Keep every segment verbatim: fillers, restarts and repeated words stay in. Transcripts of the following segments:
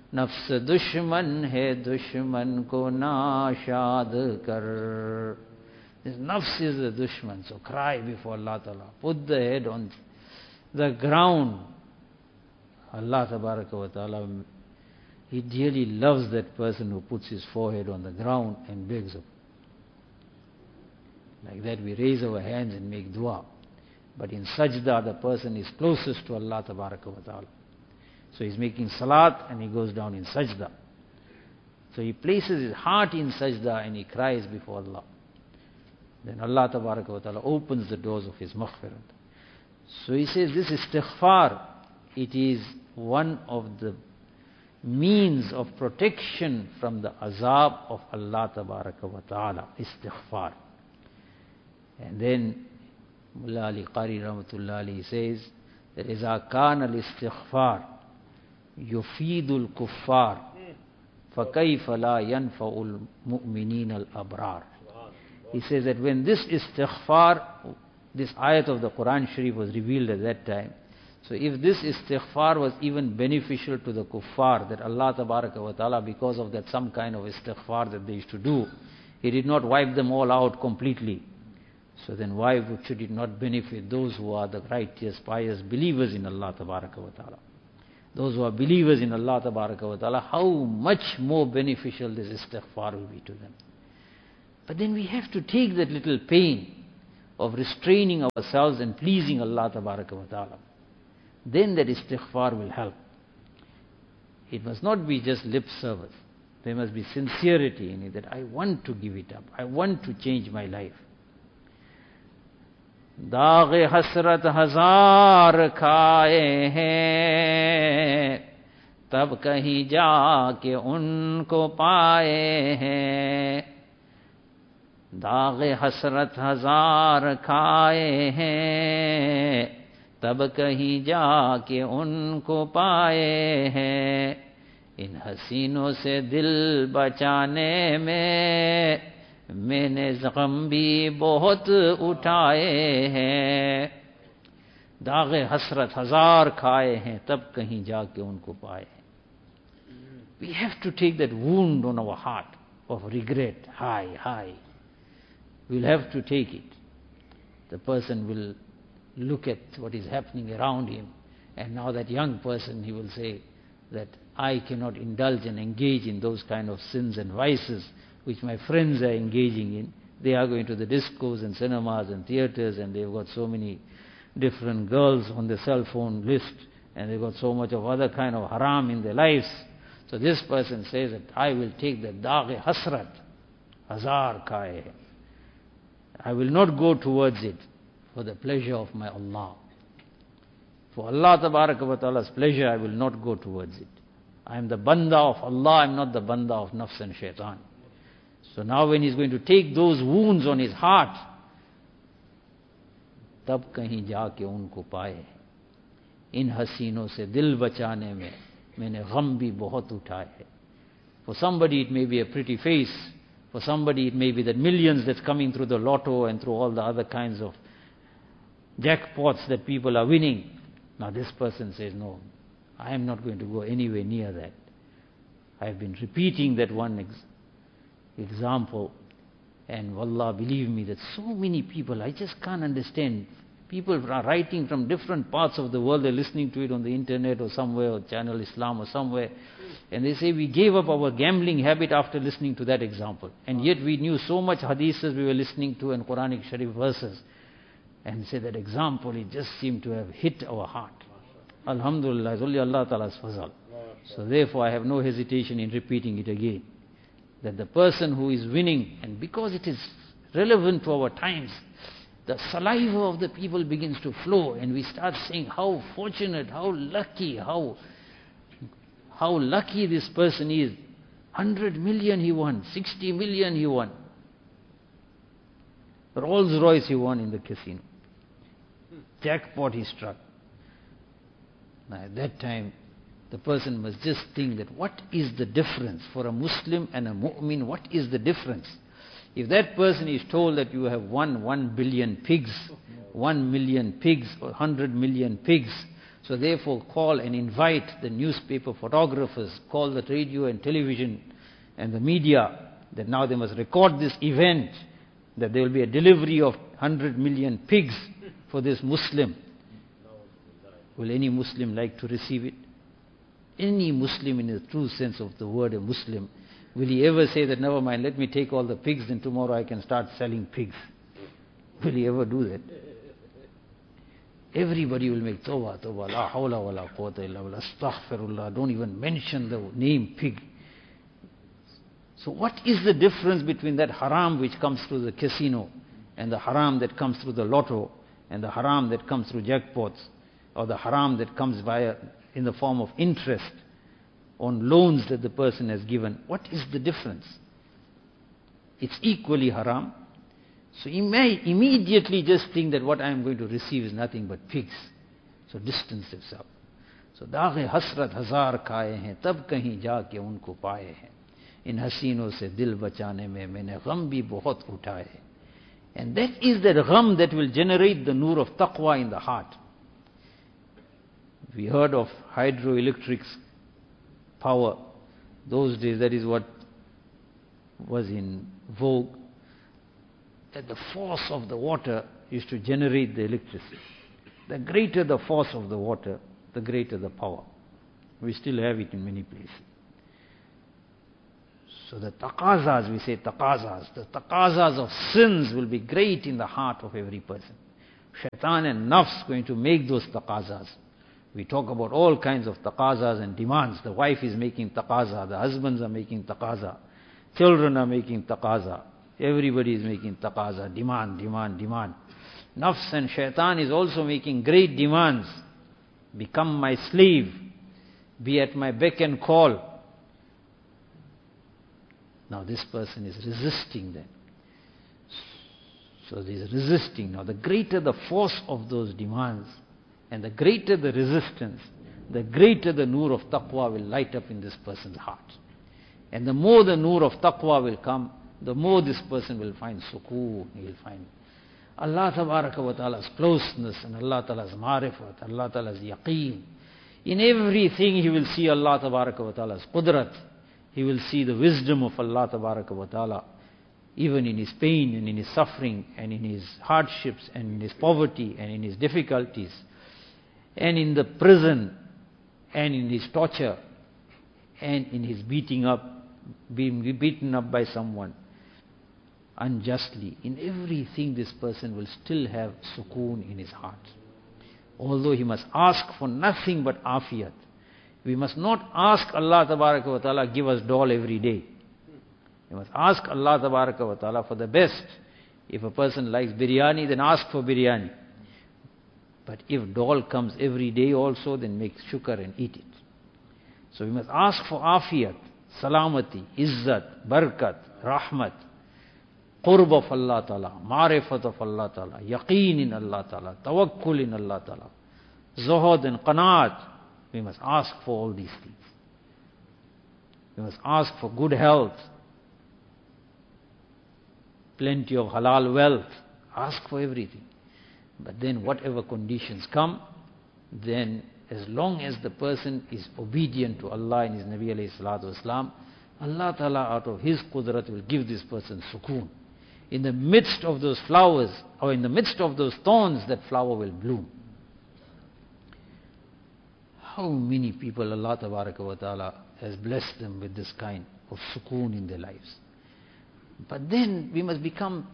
nafs dushman hai, dushman ko nashad kar. This nafs is the dushman, so cry before Allah Ta'ala. Put the head on the ground. Allah Tabaraka wa Ta'ala, He dearly loves that person who puts his forehead on the ground and begs up. Like that we raise our hands and make dua. But in sajda, the person is closest to Allah Tabaraka wa Ta'ala. So he's making salat and he goes down in sajda. So he places his heart in sajda and he cries before Allah. Then Allah Tabaraka wa Ta'ala opens the doors of his maghfirah. So he says this istighfar, it is one of the means of protection from the azab of Allah Tabaraka wa Ta'ala, istighfar. And then Mullah Ali Qari Rahmatullah Ali says that إِذَا كَانَ الْإِسْتِغْفَارُ يُفِيدُ الْكُفَّارِ فَكَيْفَ لَا يَنْفَعُ الْمُؤْمِنِينَ الْأَبْرَارِ. He says that when this istighfar, this ayat of the Quran Sharif was revealed at that time, so if this istighfar was even beneficial to the kuffar, that Allah Tabaraka wa Ta'ala, because of that some kind of istighfar that they used to do, He did not wipe them all out completely. So then why should it not benefit those who are the righteous, pious believers in Allah Tabaraka wa Ta'ala? Those who are believers in Allah Tabaraka wa Ta'ala, how much more beneficial this istighfar will be to them. But then we have to take that little pain of restraining ourselves and pleasing Allah Tabaraka wa Ta'ala. Then that istighfar will help. It must not be just lip service. There must be sincerity in it, that I want to give it up. I want to change my life. दाग़े हसरत हजार खाए हैं, तब कहीं जाके उनको पाए हैं. दाग़े हसरत हजार खाए हैं, तब कहीं जाके उनको पाए हैं. इन हसीनों से दिल बचाने में मैंने ज़ख्म भी बहुत उठाए हैं. दाग़े हसरत हजार खाए हैं, तब कहीं जाके उनको पाए हैं. We have to take that wound on our heart of regret, high, high. We'll have to take it. The person will look at what is happening around him, and now that young person, he will say that I cannot indulge and engage in those kind of sins and vices which my friends are engaging in. They are going to the discos and cinemas and theaters, and they've got so many different girls on the cell phone list, and they've got so much of other kind of haram in their lives. So this person says that I will take the dagh hasrat, hazar kaye. I will not go towards it for the pleasure of my Allah. For Allah Tabaraka wa Ta'ala's pleasure, I will not go towards it. I am the banda of Allah, I am not the banda of nafs and shaitan. So now when he's going to take those wounds on his heart, tab kahin jaake unko paaye. In haseeno se dil bachane mein maine gham bhi bahut uthaye hai. For somebody it may be a pretty face. For somebody it may be that millions that's coming through the lotto and through all the other kinds of jackpots that people are winning. Now this person says, no, I am not going to go anywhere near that. I have been repeating that one ex example, and wallah, believe me that so many people, I just can't understand. People are writing from different parts of the world, they're listening to it on the internet or somewhere, or Channel Islam or somewhere, and they say we gave up our gambling habit after listening to that example, and yet we knew so much hadiths we were listening to and Quranic Sharif verses, and say that example, it just seemed to have hit our heart. Alhamdulillah, it's only Allah Ta'ala's fazal. So therefore I have no hesitation in repeating it again, that the person who is winning, and because it is relevant to our times, the saliva of the people begins to flow, and we start saying how fortunate, how lucky, how how lucky this person is. one hundred million he won, sixty million he won. Rolls Royce he won in the casino. Jackpot he struck. Now at that time, the person must just think that what is the difference for a Muslim and a mu'min? What is the difference? If that person is told that you have won one billion pigs, one million pigs, or hundred million pigs, So therefore call and invite the newspaper photographers, call the radio and television and the media, that now they must record this event, that there will be a delivery of one hundred million pigs for this Muslim. Will any Muslim like to receive it? Any Muslim in the true sense of the word, a Muslim, will he ever say that, never mind, let me take all the pigs, then tomorrow I can start selling pigs? Will he ever do that? Everybody will make tawbah, tawbah, la hawla wa la quwwata illa billah, astaghfirullah, don't even mention the name pig. So what is the difference between that haram which comes through the casino and the haram that comes through the lotto and the haram that comes through jackpots, or the haram that comes via in the form of interest on loans that the person has given? What is the difference? It's equally haram. So he may immediately just think that what I am going to receive is nothing but pigs. So distance himself. So दाग़े हसरत हजार खाए हैं तब कहीं जाके उनको पाए हैं इन हसीनों से दिल बचाने में मैंने गम भी बहुत उठाए. And that is that gham that will generate the nur of taqwa in the heart. We heard of hydroelectric power. Those days, that is what was in vogue. That the force of the water used to generate the electricity. The greater the force of the water, the greater the power. We still have it in many places. So the taqazas, we say taqazas, the taqazas of sins will be great in the heart of every person. Shaitan and nafs going to make those taqazas. We talk about all kinds of taqazas and demands. The wife is making taqaza, the husbands are making taqaza, children are making taqaza, everybody is making taqaza, demand, demand, demand. Nafs and shaitan is also making great demands. Become my slave, be at my beck and call. Now this person is resisting that. So he is resisting. Now the greater the force of those demands, and the greater the resistance, the greater the nur of taqwa will light up in this person's heart. And the more the nur of taqwa will come, the more this person will find sukoon, he will find Allah tabaraka wa ta'ala's closeness, and Allah ta'ala's ma'rifat, Allah ta'ala's yaqeen. In everything he will see Allah tabaraka wa ta'ala's qudrat. He will see the wisdom of Allah tabaraka wa ta'ala, even in his pain and in his suffering and in his hardships and in his poverty and in his difficulties and in the prison and in his torture and in his beating up, being beaten up by someone unjustly. In everything this person will still have sukoon in his heart. Although he must ask for nothing but afiyat. We must not ask Allah tabaraka wa ta'ala, give us dal every day. We must ask Allah tabaraka wa ta'ala for the best. If a person likes biryani, then ask for biryani. But if dal comes every day also, then make shukr and eat it. So we must ask for afiyat, salamati, izzat, barakat, rahmat, qurb of Allah ta'ala, ma'rifat of Allah ta'ala, yaqeen in Allah ta'ala, tawakkul in Allah ta'ala, zuhud and qanaat. We must ask for all these things. We must ask for good health, plenty of halal wealth. Ask for everything. But then whatever conditions come, then as long as the person is obedient to Allah and His Nabi alayhi salatu wasalam, Allah Ta'ala out of His qudrat will give this person sukoon. In the midst of those flowers, or in the midst of those thorns, that flower will bloom. How many people Allah Tabaraka wa Ta'ala has blessed them with this kind of sukoon in their lives. But then we must become,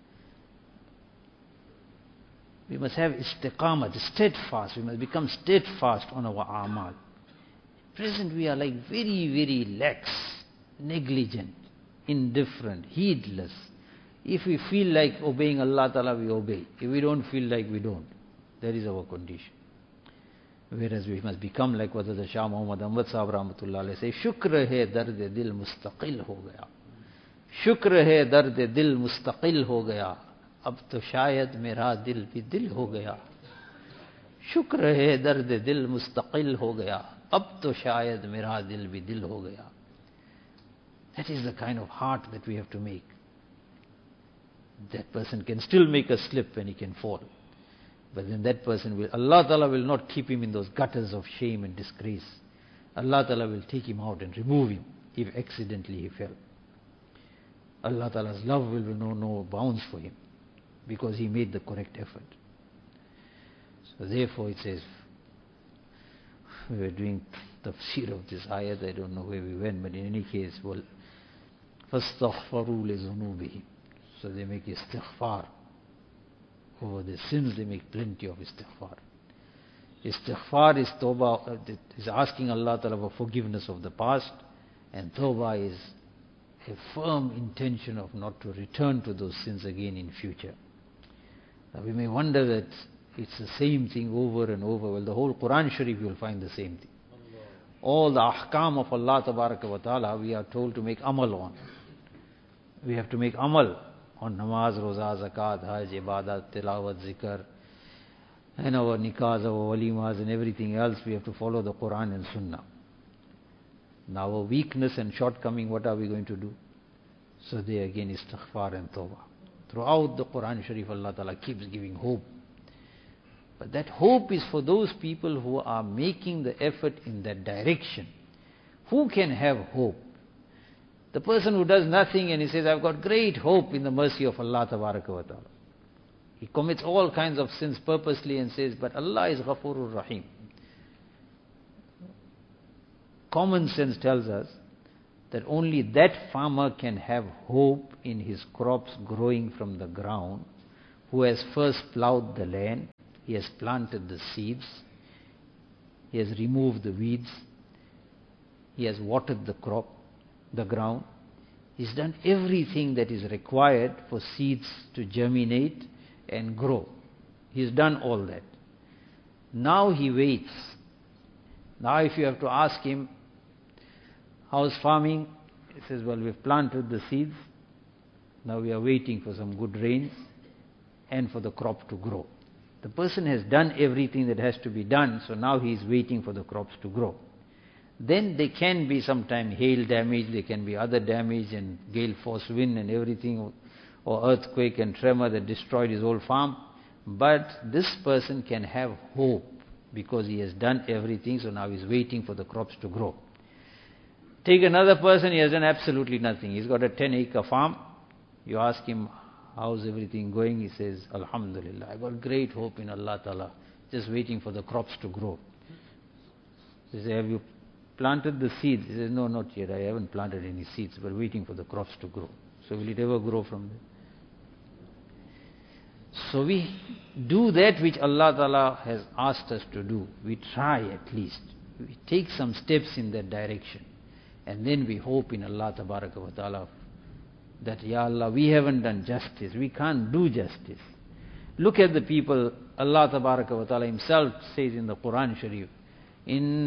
we must have istiqamat, steadfast. We must become steadfast on our amal. At present we are like very, very lax, negligent, indifferent, heedless. If we feel like obeying Allah Ta'ala, we obey. If we don't feel like, we don't. That is our condition. Whereas we must become like what the Shah Muhammad Ahmad Sahib Rahmatullah Alayhi say, Shukr hai dard dil mustaqil ho gaya. Shukr hai dard dil mustaqil ho gaya. Ab to shayad mera dil bhi dil ho gaya. Shukr hai dard dil mustaqil ho gaya. Ab to shayad mera dil bhi dil ho gaya. That is the kind of heart that we have to make. That person can still make a slip and he can fall. But then that person will, Allah Ta'ala will not keep him in those gutters of shame and disgrace. Allah Ta'ala will take him out and remove him if accidentally he fell. Allah Ta'ala's love will know no bounds for him because he made the correct effort. So therefore it says, we were doing tafsir of this ayat, I don't know where we went, but in any case, well, فَاسْتَغْفَرُوا لِذُنُوبِهِمْ. So they make istighfar. Over the sins they make plenty of istighfar. Istighfar is tawbah, is asking Allah Ta'ala for forgiveness of the past, and tawbah is a firm intention of not to return to those sins again in future. Now we may wonder that it's the same thing over and over. Well, the whole Quran Sharif you will find the same thing. All the ahkam of Allah Tabaraka wa Ta'ala we are told to make amal on. We have to make amal on namaz, roza, zakat, hajj, ibadat, tilawat, zikr, and our nikahs, our walimas and everything else. We have to follow the Quran and Sunnah. Now our weakness and shortcoming, what are we going to do? So there again istighfar and tawbah. Throughout the Quran Sharif, Allah Ta'ala keeps giving hope. But that hope is for those people who are making the effort in that direction. Who can have hope? The person who does nothing and he says, I've got great hope in the mercy of Allah Tabaraka wa Ta'ala. He commits all kinds of sins purposely and says, but Allah is Ghafurur Rahim. Common sense tells us that only that farmer can have hope in his crops growing from the ground, who has first plowed the land, he has planted the seeds, he has removed the weeds, he has watered the crop, the ground, he's done everything that is required for seeds to germinate and grow. He's done all that. Now he waits. Now if you have to ask him, how's farming? He says, well, we've planted the seeds. Now we are waiting for some good rains and for the crop to grow. The person has done everything that has to be done, so now he is waiting for the crops to grow. Then there can be sometime hail damage, there can be other damage and gale force wind and everything, or earthquake and tremor that destroyed his whole farm. But this person can have hope because he has done everything, so now he is waiting for the crops to grow. Take another person, he has done absolutely nothing. He's got a ten acre farm. You ask him, how's everything going? He says, Alhamdulillah, I got great hope in Allah Ta'ala, just waiting for the crops to grow. He says, have you planted the seeds? He says, no, not yet, I haven't planted any seeds, but waiting for the crops to grow. So will it ever grow from there? So we do that which Allah Ta'ala has asked us to do. We try at least. We take some steps in that direction. And then we hope in Allah Tabaraka wa Ta'ala that, Ya Allah, we haven't done justice. We can't do justice. Look at the people, Allah Tabaraka wa Ta'ala himself says in the Quran Sharif, in